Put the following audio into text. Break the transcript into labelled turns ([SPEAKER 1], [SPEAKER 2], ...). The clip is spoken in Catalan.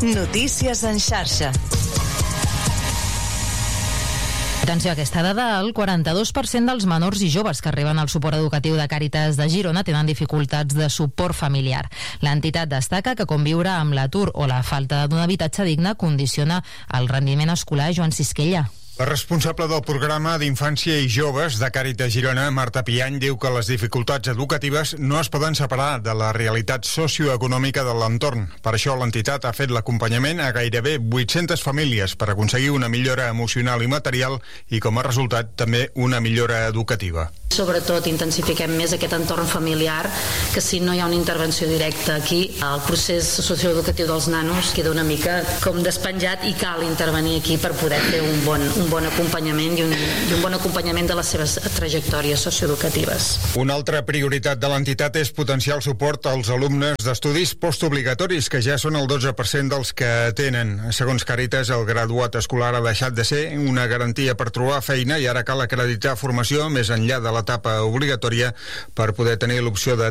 [SPEAKER 1] Notícies en xarxa.
[SPEAKER 2] Atenció a aquesta dada, el 42% dels menors i joves que arriben al suport educatiu de Càritas de Girona tenen dificultats de suport familiar. L'entitat destaca que conviure amb l'atur o la falta d'un habitatge digne condiciona el rendiment escolar. Joan Sisquella.
[SPEAKER 3] La responsable del programa d'Infància i Joves de Càritas Girona, Marta Piany, diu que les dificultats educatives no es poden separar de la realitat socioeconòmica de l'entorn. Per això l'entitat ha fet l'acompanyament a gairebé 800 famílies per aconseguir una millora emocional i material i, com a resultat, també una millora educativa.
[SPEAKER 4] Sobretot intensifiquem més aquest entorn familiar, que si no hi ha una intervenció directa aquí, el procés socioeducatiu dels nanos queda una mica com despenjat i cal intervenir aquí per poder fer un bon acompanyament i un bon acompanyament de les seves trajectòries socioeducatives.
[SPEAKER 3] Una altra prioritat de l'entitat és potenciar el suport als alumnes d'estudis postobligatoris, que ja són el 12% dels que tenen. Segons Càritas, el graduat escolar ha deixat de ser una garantia per trobar feina i ara cal acreditar formació més enllà de l'etapa obligatòria per poder tenir l'opció de